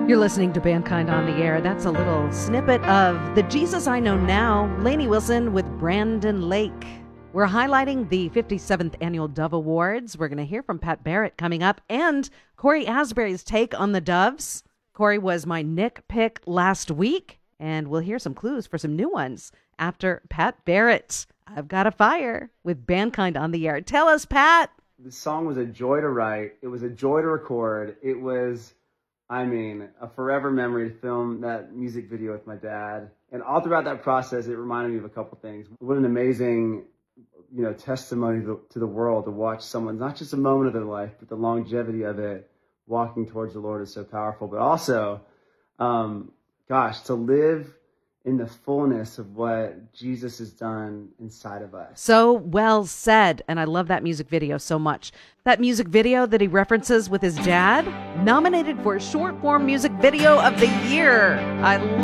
You're listening to Mankind on the Air. That's a little snippet of The Jesus I Know Now, Lainey Wilson with Brandon Lake. We're highlighting the 57th Annual Dove Awards. We're going to hear from Pat Barrett coming up and Corey Asbury's take on the Doves. Corey was my Nick pick last week, and we'll hear some clues for some new ones after Pat Barrett. I've Got a Fire with Mankind on the Air. Tell us, Pat. The song was a joy to write. It was a joy to record. It was, a forever memory to film that music video with my dad. And all throughout that process, it reminded me of a couple things. What an amazing, testimony to the world to watch someone, not just a moment of their life, but the longevity of it, walking towards the Lord is so powerful. But also, to live in the fullness of what Jesus has done inside of us. So well said. And I love that music video so much. That music video that he references with his dad, nominated for Short Form Music Video of the Year. I